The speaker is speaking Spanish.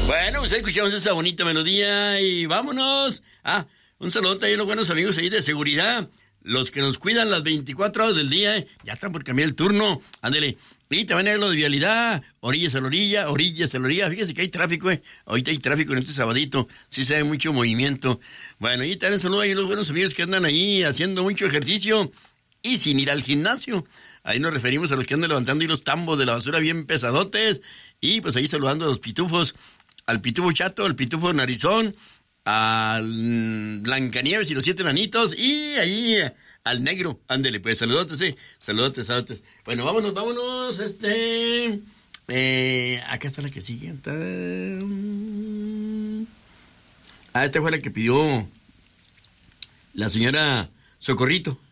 Bueno, pues escuchamos esa bonita melodía y vámonos. Un saludo ahí a los buenos amigos ahí de seguridad. Los que nos cuidan las 24 horas del día, ya están por cambiar el turno. Ándele. Y también hay lo de vialidad, orillas a la orilla, orillas a la orilla. Fíjese que hay tráfico, Ahorita hay tráfico en este sabadito. Sí se ve mucho movimiento. Bueno, y también saludo ahí a los buenos amigos que andan ahí haciendo mucho ejercicio y sin ir al gimnasio. Ahí nos referimos a los que andan levantando y los tambos de la basura bien pesadotes. Y pues ahí saludando a los pitufos, al pitufo chato, al pitufo narizón, al Blancanieves y los 7 enanitos, y ahí al negro. Ándele, pues, saludotes, saludotes. Bueno, vámonos, acá está la que sigue. Esta fue la que pidió la señora Socorrito.